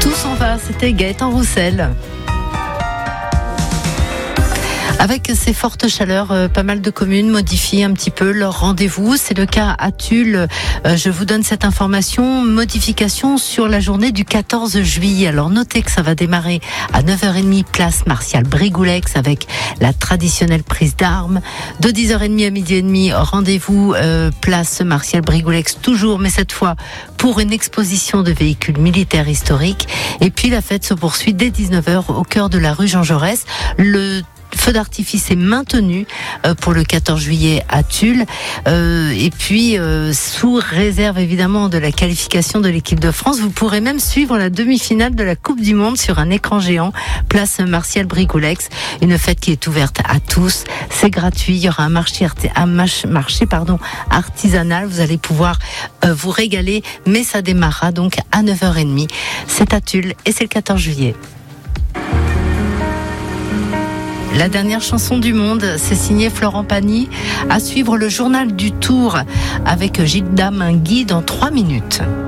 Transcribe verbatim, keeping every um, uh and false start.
Tout s'en va, c'était Gaëtan Roussel. Avec ces fortes chaleurs, euh, pas mal de communes modifient un petit peu leur rendez-vous. C'est le cas à Tulle. Euh, je vous donne cette information. Modification sur la journée du quatorze juillet. Alors notez que ça va démarrer à neuf heures trente, place Martial Brigoulex, avec la traditionnelle prise d'armes. De dix heures trente à midi et demi, rendez-vous euh, place Martial Brigoulex, toujours, mais cette fois pour une exposition de véhicules militaires historiques. Et puis la fête se poursuit dès dix-neuf heures au cœur de la rue Jean Jaurès. Le feu d'artifice est maintenu euh, pour le quatorze juillet à Tulle, euh, et puis euh, sous réserve évidemment de la qualification de l'équipe de France, vous pourrez même suivre la demi-finale de la Coupe du Monde sur un écran géant, place Martial Brigoulex. Une fête qui est ouverte à tous, c'est gratuit, il y aura un marché, un marché pardon, artisanal, vous allez pouvoir euh, vous régaler, mais ça démarrera donc à neuf heures trente. C'est à Tulle et c'est le quatorze juillet. La dernière chanson du monde, c'est signé Florent Pagny. À suivre le journal du Tour avec Gilda Mingui dans trois minutes.